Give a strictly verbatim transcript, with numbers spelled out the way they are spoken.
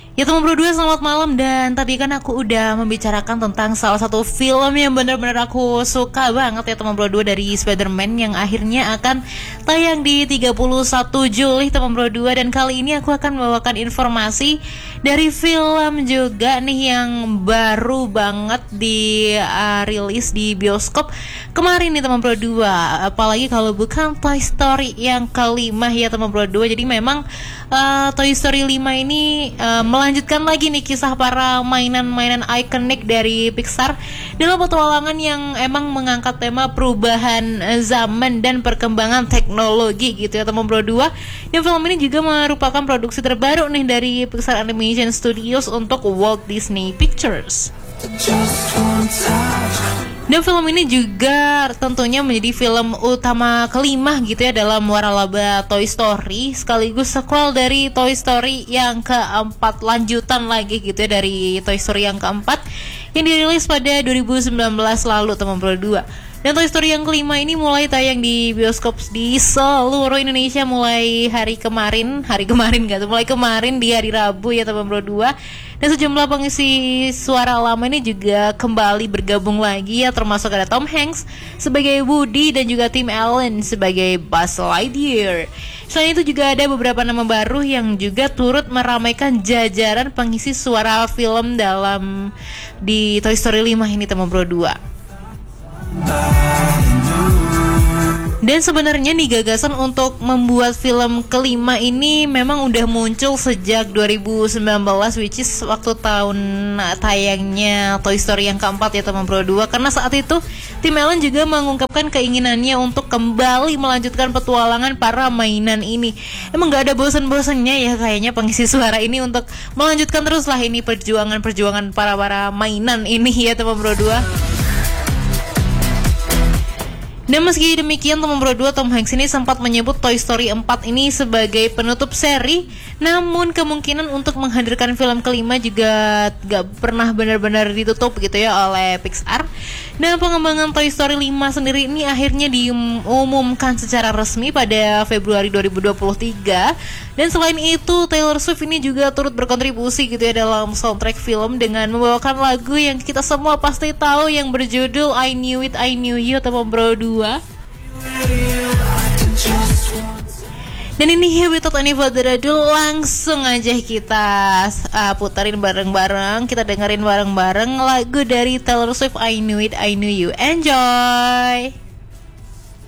Ya teman berdua, selamat malam. Dan tadi kan aku udah membicarakan tentang salah satu film yang benar-benar aku suka banget ya teman berdua, dari Spider-Man yang akhirnya akan tayang di tiga puluh satu Juli teman berdua. Dan kali ini aku akan membawakan informasi dari film juga nih yang baru banget di uh, rilis di bioskop kemarin nih teman berdua. Apalagi kalau bukan Toy Story yang kelima ya teman berdua. Jadi memang uh, Toy Story lima ini uh, melanjutkan lagi nih kisah para mainan-mainan ikonik dari Pixar dalam petualangan yang emang mengangkat tema perubahan zaman dan perkembangan teknologi gitu ya teman berdua. Dan film ini juga merupakan produksi terbaru nih dari Pixar Animation Studios untuk Walt Disney Pictures. Dan film ini juga tentunya menjadi film utama kelima gitu ya dalam waralaba Toy Story, sekaligus sequel dari Toy Story yang keempat, lanjutan lagi gitu ya dari Toy Story yang keempat yang dirilis pada dua ribu sembilan belas lalu teman berdua. Dan Toy Story yang kelima ini mulai tayang di bioskop di seluruh Indonesia mulai hari kemarin, hari kemarin gak tuh, mulai kemarin di hari Rabu ya teman berdua. Dan sejumlah pengisi suara lama ini juga kembali bergabung lagi ya, termasuk ada Tom Hanks sebagai Woody dan juga Tim Allen sebagai Buzz Lightyear. Selain itu juga ada beberapa nama baru yang juga turut meramaikan jajaran pengisi suara film dalam di Toy Story lima ini teman berdua. Dan sebenarnya nih gagasan untuk membuat film kelima ini memang udah muncul sejak dua ribu sembilan belas, which is waktu tahun tayangnya Toy Story yang keempat ya teman berdua. Karena saat itu Tim Allen juga mengungkapkan keinginannya untuk kembali melanjutkan petualangan para mainan ini. Emang gak ada bosan-bosannya ya kayaknya pengisi suara ini untuk melanjutkan terus lah ini perjuangan-perjuangan para-para mainan ini ya teman berdua. Dan meski demikian teman berdua, Tom Hanks ini sempat menyebut Toy Story empat ini sebagai penutup seri, namun kemungkinan untuk menghadirkan film kelima juga gak pernah benar-benar ditutup gitu ya oleh Pixar. Dan pengembangan Toy Story lima sendiri ini akhirnya diumumkan secara resmi pada Februari dua ribu dua puluh tiga. Dan selain itu Taylor Swift ini juga turut berkontribusi gitu ya dalam soundtrack film dengan membawakan lagu yang kita semua pasti tahu yang berjudul I Knew It, I Knew You teman berdua. Dan ini without any further ado, langsung aja kita uh, putarin bareng-bareng, kita dengerin bareng-bareng lagu dari Taylor Swift I Knew It, I Knew You. Enjoy!